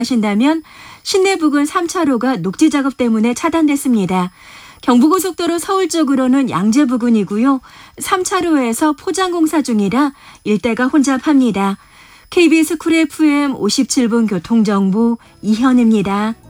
하신다면 신내 부근 3차로가 녹지 작업 때문에 차단됐습니다. 경부고속도로 서울 쪽으로는 양재 부근이고요. 3차로에서 포장 공사 중이라 일대가 혼잡합니다. KBS 쿨 FM 57분 교통정보 이현입니다.